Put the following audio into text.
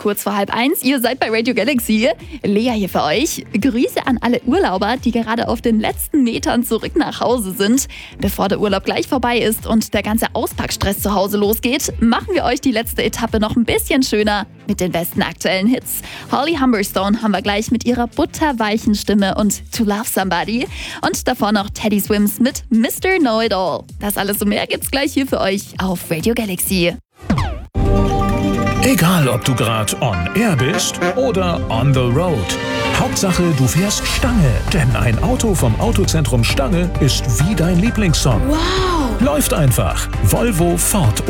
kurz vor 12:30. Ihr seid bei Radio Galaxy. Lea hier für euch. Grüße an alle Urlauber, die gerade auf den letzten Metern zurück nach Hause sind. Bevor der Urlaub gleich vorbei ist und der ganze Auspackstress zu Hause losgeht, machen wir euch die letzte Etappe noch ein bisschen schöner mit den besten aktuellen Hits. Holly Humberstone haben wir gleich mit ihrer butterweichen Stimme und To Love Somebody. Und davor noch Teddy Swims mit Mr. Know-It-All. Das alles und mehr gibt's gleich hier für euch auf Radio Galaxy. Egal, ob du gerade on air bist oder on the road. Hauptsache, du fährst Stange. Denn ein Auto vom Autozentrum Stange ist wie dein Lieblingssong. Wow! Läuft einfach. Volvo, Ford